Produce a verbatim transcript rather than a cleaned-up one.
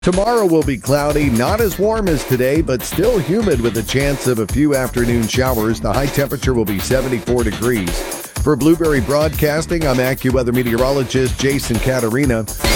Tomorrow will be cloudy, not as warm as today, but still humid with a chance of a few afternoon showers. The high temperature will be seventy-four degrees. For Blueberry Broadcasting, I'm AccuWeather meteorologist Jason Caterina.